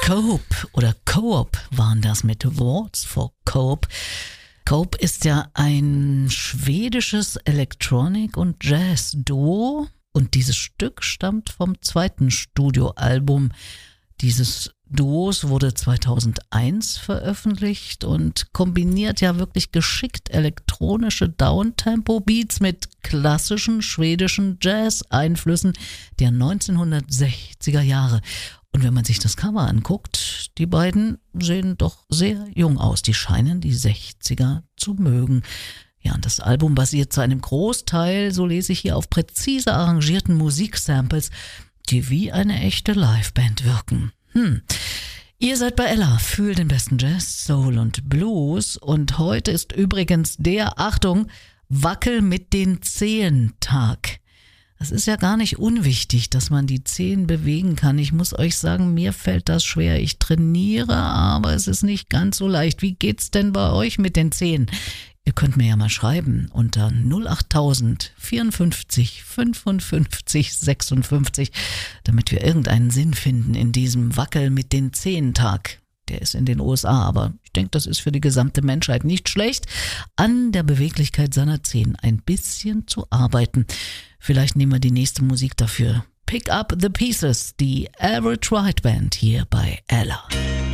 Cope oder Coop waren das mit Waltz for Cope. Cope ist ja ein schwedisches Electronic- und Jazz-Duo und dieses Stück stammt vom zweiten Studioalbum dieses Duos, wurde 2001 veröffentlicht und kombiniert ja wirklich geschickt elektronische Downtempo-Beats mit klassischen schwedischen Jazz-Einflüssen der 1960er Jahre. Und wenn man sich das Cover anguckt, die beiden sehen doch sehr jung aus. Die scheinen die 60er zu mögen. Ja, und das Album basiert zu einem Großteil, so lese ich hier, auf präzise arrangierten Musiksamples, die wie eine echte Liveband wirken. Ihr seid bei Ella, fühlt den besten Jazz, Soul und Blues. Und heute ist übrigens der, Achtung, Wackel mit den Zehen Tag. Es ist ja gar nicht unwichtig, dass man die Zehen bewegen kann. Ich muss euch sagen, mir fällt das schwer. Ich trainiere, aber es ist nicht ganz so leicht. Wie geht's denn bei euch mit den Zehen? Ihr könnt mir ja mal schreiben unter 08000 54 55 56, damit wir irgendeinen Sinn finden in diesem Wackel mit den Zehen Tag. Der ist in den USA, aber ich denke, das ist für die gesamte Menschheit nicht schlecht, an der Beweglichkeit seiner Zehen ein bisschen zu arbeiten. Vielleicht nehmen wir die nächste Musik dafür. Pick Up the Pieces, die Average Right Band hier bei Ella.